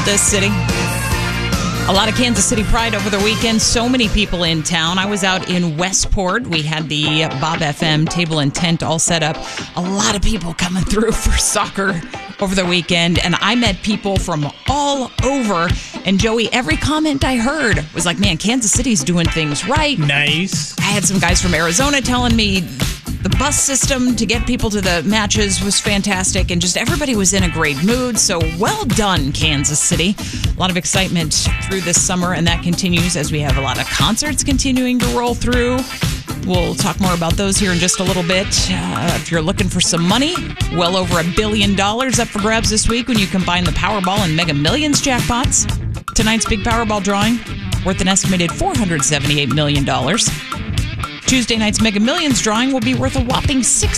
This city. A lot of Kansas City pride over the weekend. So many people in town. I was out in Westport. We had the Bob FM table and tent all set up. A lot of people coming through for soccer over the weekend. And I met people from all over. And Joey, every comment I heard was like, man, Kansas City's doing things right. Nice. I had some guys from Arizona telling me the bus system to get people to the matches was fantastic, and just everybody was in a great mood. So well done, Kansas City. A lot of excitement through this summer, and that continues as we have a lot of concerts continuing to roll through. We'll talk more about those here in just a little bit. If you're looking for some money, well over $1 billion up for grabs this week when you combine the Powerball and Mega Millions jackpots. Tonight's big Powerball drawing worth an estimated $478 million. Tuesday night's Mega Millions drawing will be worth a whopping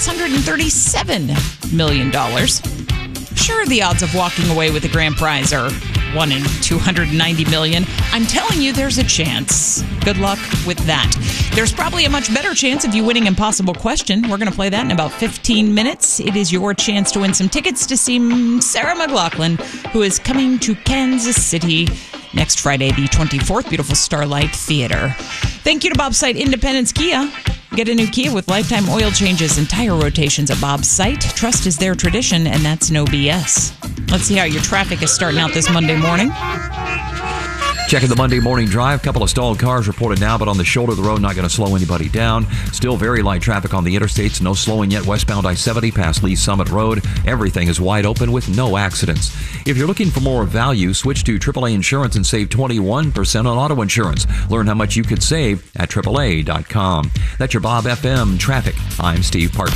$637 million. Sure, the odds of walking away with the grand prize are 1 in 290 million. I'm telling you, there's a chance. Good luck with that. There's probably a much better chance of you winning Impossible Question. We're going to play that in about 15 minutes. It is your chance to win some tickets to see Sarah McLachlan, who is coming to Kansas City next Friday, the 24th. Beautiful Starlight Theater. Thank you to Bob's Site Independence Kia. Get a new Kia with lifetime oil changes and tire rotations at Bob's Site. Trust is their tradition, and that's no BS. Let's see how your traffic is starting out this Monday morning. Checking the Monday morning drive. Couple of stalled cars reported now, but on the shoulder of the road, not going to slow anybody down. Still very light traffic on the interstates. No slowing yet westbound I-70 past Lee Summit Road. Everything is wide open with no accidents. If you're looking for more value, switch to AAA Insurance and save 21% on auto insurance. Learn how much you could save at AAA.com. That's your Bob FM traffic. I'm Steve Parker.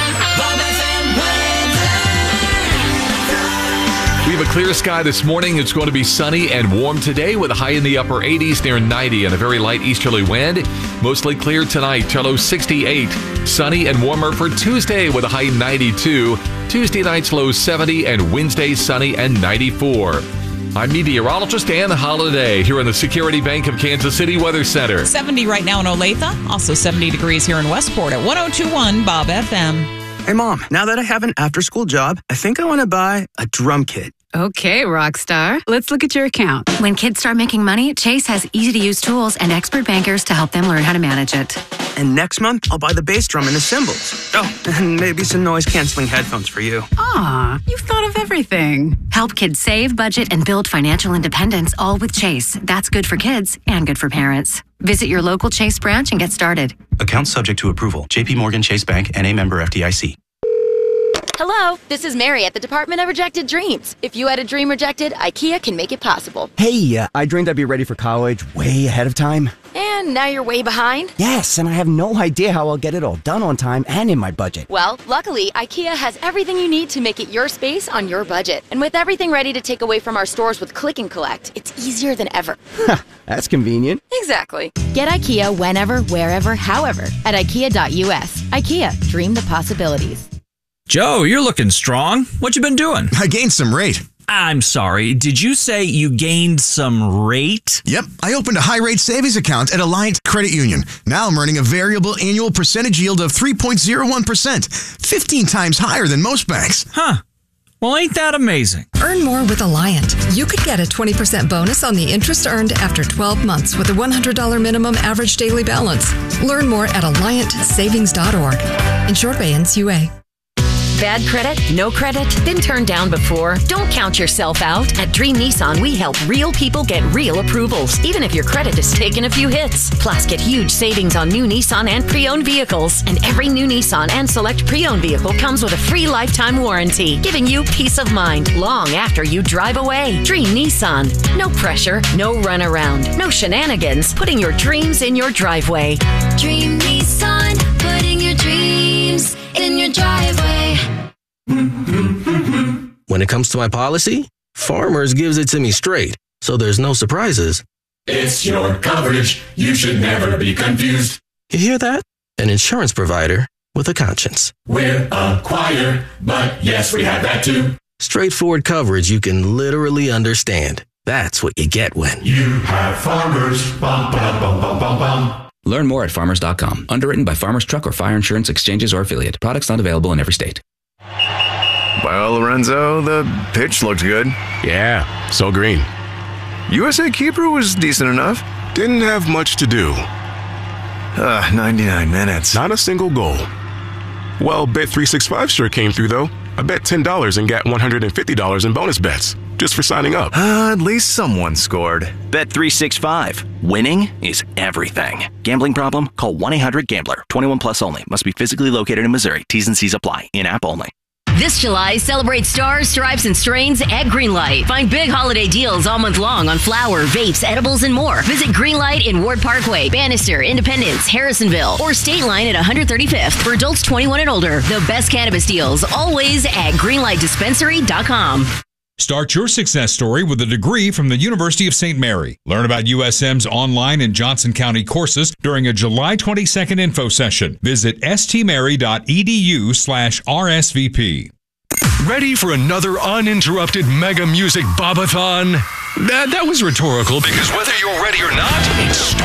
We have a clear sky this morning. It's going to be sunny and warm today with a high in the upper 80s near 90 and a very light easterly wind. Mostly clear tonight, low 68. Sunny and warmer for Tuesday with a high 92. Tuesday night's low 70 and Wednesday sunny and 94. I'm meteorologist Ann Holiday here in the Security Bank of Kansas City Weather Center. 70 right now in Olathe. Also 70 degrees here in Westport at 102.1 Bob FM. Hey, Mom, now that I have an after-school job, I think I want to buy a drum kit. Okay, Rockstar. Let's look at your account. When kids start making money, Chase has easy-to-use tools and expert bankers to help them learn how to manage it. And next month, I'll buy the bass drum and the cymbals. Oh, and maybe some noise-canceling headphones for you. Aw, you've thought of everything. Help kids save, budget, and build financial independence, all with Chase. That's good for kids and good for parents. Visit your local Chase branch and get started. Account subject to approval. J.P. Morgan Chase Bank, N.A. member FDIC. Hello, this is Mary at the Department of Rejected Dreams. If you had a dream rejected, IKEA can make it possible. Hey, I dreamed I'd be ready for college way ahead of time. And now you're way behind? Yes, and I have no idea how I'll get it all done on time and in my budget. Well, luckily, IKEA has everything you need to make it your space on your budget. And with everything ready to take away from our stores with Click and Collect, it's easier than ever. That's convenient. Exactly. Get IKEA whenever, wherever, however at IKEA.us. IKEA, dream the possibilities. Joe, you're looking strong. What you been doing? I gained some rate. I'm sorry. Did you say you gained some rate? Yep. I opened a high-rate savings account at Alliant Credit Union. Now I'm earning a variable annual percentage yield of 3.01%, 15 times higher than most banks. Huh. Well, ain't that amazing? Earn more with Alliant. You could get a 20% bonus on the interest earned after 12 months with a $100 minimum average daily balance. Learn more at AlliantSavings.org. Insured by NCUA. Bad credit? No credit? Been turned down before? Don't count yourself out. At Dream Nissan, we help real people get real approvals, even if your credit has taken a few hits. Plus, get huge savings on new Nissan and pre-owned vehicles. And every new Nissan and select pre-owned vehicle comes with a free lifetime warranty, giving you peace of mind long after you drive away. Dream Nissan. No pressure, no runaround, no shenanigans. Putting your dreams in your driveway. Dream Nissan, putting your dreams in your driveway. When it comes to my policy, Farmers gives it to me straight, so there's no surprises. It's your coverage. You should never be confused. You hear that? An insurance provider with a conscience. We're a choir, but yes, we have that too. Straightforward coverage you can literally understand. That's what you get when you have Farmers. Bum, bum, bum, bum, bum, bum. Learn more at farmers.com. Underwritten by Farmers Truck or Fire Insurance Exchanges or Affiliate. Products not available in every state. Well, Lorenzo, the pitch looked good. Yeah, so green. USA Keeper was decent enough. Didn't have much to do. 99 minutes. Not a single goal. Well, Bet365 sure came through, though. I bet $10 and got $150 in bonus bets just for signing up. At least someone scored. Bet365. Winning is everything. Gambling problem? Call 1-800-GAMBLER. 21 plus only. Must be physically located in Missouri. T's and C's apply. In-app only. This July, celebrate stars, stripes, and strains at Greenlight. Find big holiday deals all month long on flour, vapes, edibles, and more. Visit Greenlight in Ward Parkway, Bannister, Independence, Harrisonville, or State Line at 135th for adults 21 and older. The best cannabis deals always at greenlightdispensary.com. Start your success story with a degree from the University of St. Mary. Learn about USM's online and Johnson County courses during a July 22nd info session. Visit stmary.edu/RSVP. Ready for another uninterrupted mega music bobathon? That was rhetorical because whether you're ready or not, it's